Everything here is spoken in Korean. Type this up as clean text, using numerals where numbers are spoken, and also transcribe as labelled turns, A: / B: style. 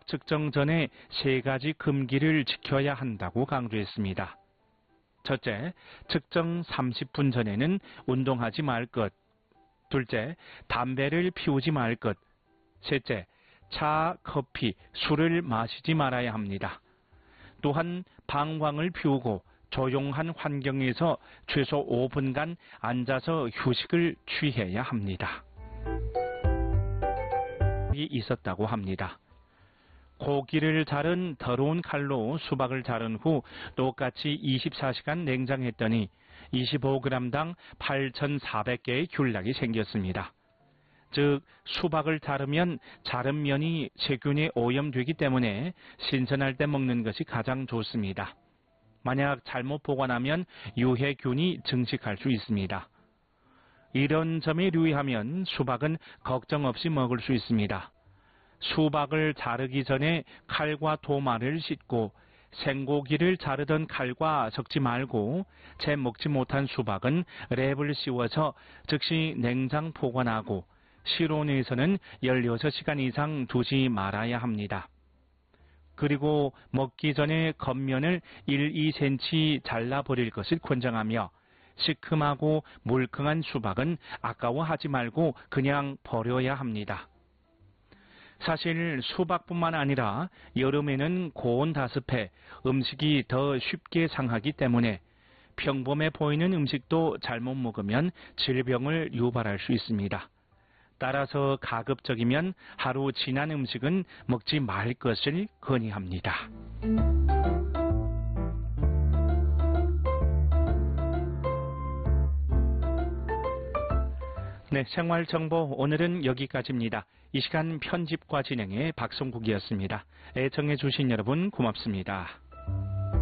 A: 측정 전에 3가지 금기를 지켜야 한다고 강조했습니다. 첫째, 측정 30분 전에는 운동하지 말 것. 둘째, 담배를 피우지 말 것. 셋째, 차, 커피, 술을 마시지 말아야 합니다. 또한 방광을 피우고 조용한 환경에서 최소 5분간 앉아서 휴식을 취해야 합니다. 있었다고 합니다. 고기를 자른 더러운 칼로 수박을 자른 후 똑같이 24시간 냉장했더니 25g당 8,400개의 균락이 생겼습니다. 즉 수박을 자르면 자른 면이 세균에 오염되기 때문에 신선할 때 먹는 것이 가장 좋습니다. 만약 잘못 보관하면 유해균이 증식할 수 있습니다. 이런 점에留意하면 수박은 걱정 없이 먹을 수 있습니다. 수박을 자르기 전에 칼과 도마를 씻고 생고기를 자르던 칼과 섞지 말고 채 먹지 못한 수박은 랩을 씌워서 즉시 냉장 보관하고 실온에서는 16시간 이상 두지 말아야 합니다. 그리고 먹기 전에 겉면을 1-2cm 잘라버릴 것을 권장하며 시큼하고 물컹한 수박은 아까워하지 말고 그냥 버려야 합니다. 사실 수박뿐만 아니라 여름에는 고온 다습해 음식이 더 쉽게 상하기 때문에 평범해 보이는 음식도 잘못 먹으면 질병을 유발할 수 있습니다. 따라서 가급적이면 하루 지난 음식은 먹지 말 것을 건의합니다. 네, 생활정보 오늘은 여기까지입니다. 이 시간 편집과 진행의 박성국이었습니다. 애청해 주신 여러분 고맙습니다.